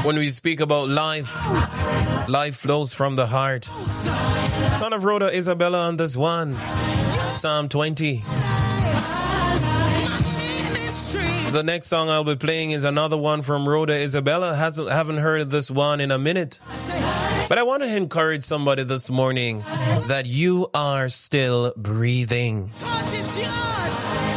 When we speak about life, life flows from the heart. Son of Rhoda Isabella on this one. Psalm 20. The next song I'll be playing is another one from Rhoda Isabella. Haven't heard this one in a minute. But I want to encourage somebody this morning that you are still breathing.